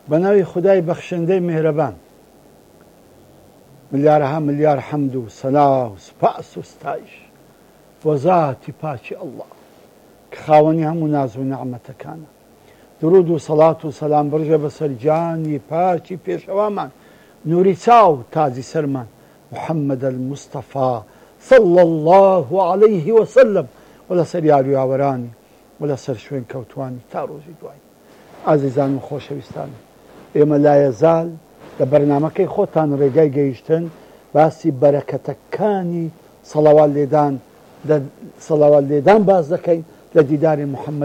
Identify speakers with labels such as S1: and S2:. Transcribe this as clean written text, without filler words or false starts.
S1: بەناوی خودای بەخشندەی میهرەبان ملیارها ملیار حەمد و سەنا و سوپاس و ستایش بۆ زاتی پاکی ئەڵڵا کە خاوەنی هەموو ناز و نەعمەتەکانە. درود و سەڵات و سەلام بڕژە بەسەر گیانی پاکی پێشەوامان نووری چاو تاجی سەرمان محەممەد المستەفا صلى الله عليه وسلم و لەسەر یار و یاوەرانی و لەسەر شوێن کەوتوانی تا ڕۆژی دوای. ئازیزان و خۆشەویستان، ئێمە لایەزال لە بەرنامەکەی خۆتان ڕێگای گەیشتن باسی بەرەکەتەکانی سەڵاوات لێدان باز دەکەین لە دیداری محەممەد